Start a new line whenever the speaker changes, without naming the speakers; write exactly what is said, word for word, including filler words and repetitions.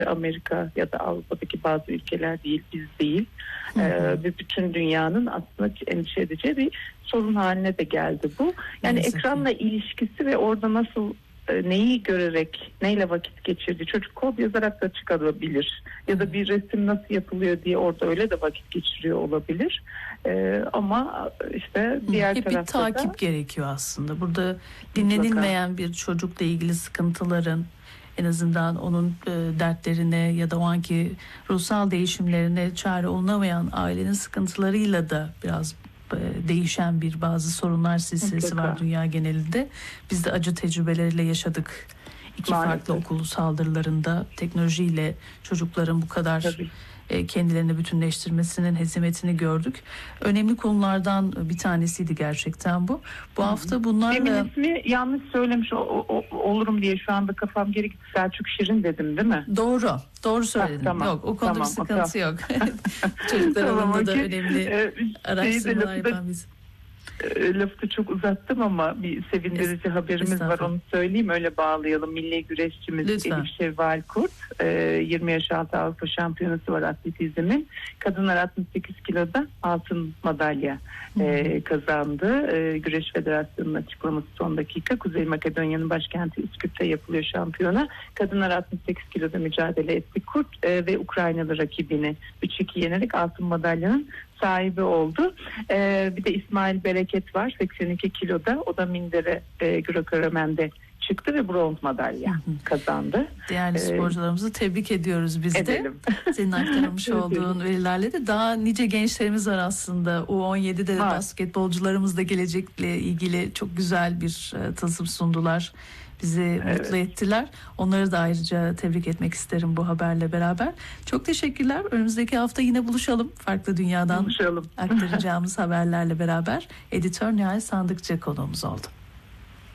Amerika ya da Avrupa'daki bazı ülkeler değil, biz değil. Ee, ve bütün dünyanın aslında endişe edeceği bir sorun haline de geldi bu. Yani
Neyse
ekranla ilişkisi ve orada nasıl e, neyi görerek, neyle vakit geçirdi. Çocuk kod yazarak da çıkarabilir. Ya da bir resim nasıl yapılıyor diye orada öyle de vakit geçiriyor olabilir. Ee, ama işte diğer
Hep bir
tarafta
takip
da
gerekiyor aslında. Burada dinlenilmeyen bir çocukla ilgili sıkıntıların, en azından onun e, dertlerine ya da o anki ruhsal değişimlerine çare olunamayan ailenin sıkıntılarıyla da biraz e, değişen bir bazı sorunlar silsilesi
Mutlaka.
var dünya genelinde. Biz de acı tecrübeleriyle yaşadık. İki
Maalesef.
farklı okul saldırılarında teknolojiyle çocukların bu kadar
Tabii.
e, kendilerini bütünleştirmesinin hezimetini gördük. Önemli konulardan bir tanesiydi gerçekten bu. Bu hafta bunlarla...
Demin ismi yanlış söylemiş o, o, olurum diye şu anda kafam geri gitti. Selçuk Şirin dedim değil mi?
Doğru. Doğru söyledin.
Ha, tamam,
yok o konuda
tamam,
bir sıkıntı
tamam.
yok. Çocuklar
Tamam,
alanında da
okey.
önemli
Ee,
araştırmalar
şeyde,
yapan biz.
E, lafı çok uzattım ama bir sevindirici
Es-
haberimiz var, onu söyleyeyim, öyle bağlayalım. Milli güreşçimiz
Lütfen.
Elif Şevval Kurt e, yirmi yaş altı Avrupa Şampiyonası var atletizmin. Kadınlar altmış sekiz kiloda altın madalya e, kazandı. E, Güreş Federasyonu'nun açıklaması son dakika. Kuzey Makedonya'nın başkenti Üsküp'te yapılıyor şampiyona. Kadınlar altmış sekiz kiloda mücadele etti Kurt e, ve Ukraynalı rakibini üç iki yenerek altın madalyanın sahibi oldu. Ee, bir de İsmail Bereket var seksen iki kiloda. O da mindere e, Greco-Romen'de çıktı ve bronz madalya kazandı.
Değerli
Ee,
sporcularımızı tebrik ediyoruz biz de.
Edelim.
Senin aktarmış olduğun verilerle de daha nice gençlerimiz var aslında. U on yedide de
Var.
basketbolcularımız da gelecekle ilgili çok güzel bir e, tılsım sundular. Bizi
Evet.
mutlu ettiler. Onları da ayrıca tebrik etmek isterim bu haberle beraber. Çok teşekkürler. Önümüzdeki hafta yine buluşalım. Farklı dünyadan
Buluşalım.
aktaracağımız haberlerle beraber. Editör Nihal Sandıkçı konuğumuz oldu.